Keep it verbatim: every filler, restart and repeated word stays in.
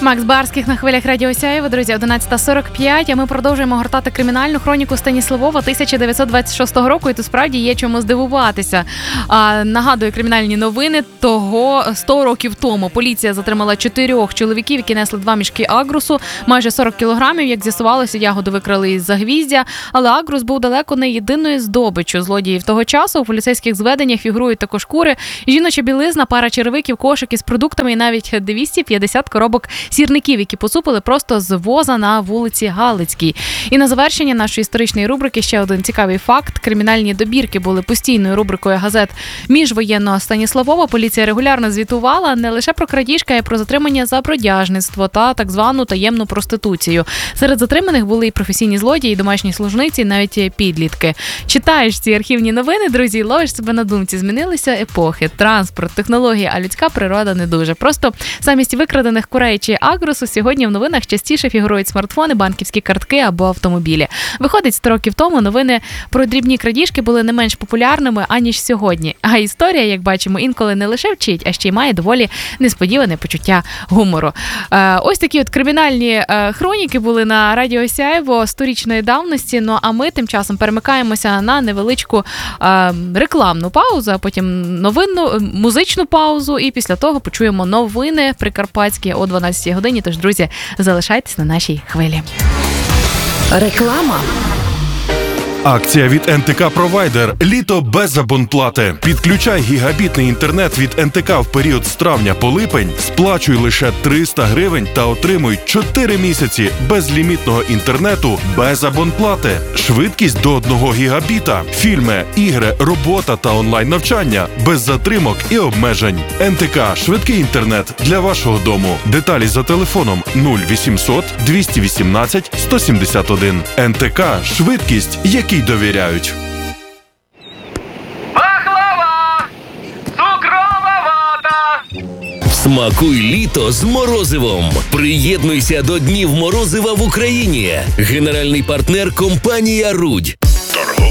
Макс Барських на хвилях Радіо Сяєво, друзі, одинадцята сорок п'ять, а ми продовжуємо гортати кримінальну хроніку Станіславова тисяча дев'ятсот двадцять шостого року, і тут справді є чому здивуватися. А, нагадую, кримінальні новини того сто років тому. Поліція затримала чотирьох чоловіків, які несли два мішки агрусу, майже сорок кілограмів. Як з'ясувалося, ягоду викрали із Загвіздя, але агрус був далеко не єдиною здобиччю злодіїв того часу. У поліцейських зведеннях фігурують також кури, жіноча білизна, пара черевиків, кошик із продуктами і навіть двісті п'ятдесят коробок сірників, які поцупили просто з воза на вулиці Галицькій. І на завершення нашої історичної рубрики ще один цікавий факт. Кримінальні добірки були постійною рубрикою газет міжвоєнного Станіславова. Поліція регулярно звітувала не лише про крадіжки, а й про затримання за бродяжництво та так звану таємну проституцію. Серед затриманих були і професійні злодії, і домашні служниці, і навіть підлітки. Читаєш ці архівні новини, друзі, і ловиш себе на думці. Змінилися епохи, транспорт, технології, а людська природа не дуже. Просто замість викрадених курей чи агрусу сьогодні в новинах частіше фігурують смартфони, банківські картки або автомобілі. Виходить, сто років тому новини про дрібні крадіжки були не менш популярними, аніж сьогодні. А історія, як бачимо, інколи не лише вчить, а ще й має доволі несподіване почуття гумору. Е, ось такі от кримінальні е, хроніки були на Радіо Сяєво сторічної давності. Ну а ми тим часом перемикаємося на невеличку е, рекламну паузу, а потім новинну, музичну паузу, і після того почуємо новини прикарпатські о дванадцятій годині. Тож, друзі, залишайтесь на нашій хвилі. Реклама. Акція від ен те ка Провайдер. Літо без абонплати. Підключай гігабітний інтернет від ен те ка в період з травня по липень, сплачуй лише триста гривень та отримуй чотири місяці безлімітного інтернету без абонплати. Швидкість до одного гігабіта. Фільми, ігри, робота та онлайн-навчання. Без затримок і обмежень. ен те ка – швидкий інтернет для вашого дому. Деталі за телефоном нуль вісімсот двісті вісімнадцять сто сімдесят один. ен те ка – швидкість, якій довіряють. Пахлава! Цукрова вата! Смакуй літо з морозивом. Приєднуйся до Днів морозива в Україні. Генеральний партнер – компанія «Рудь».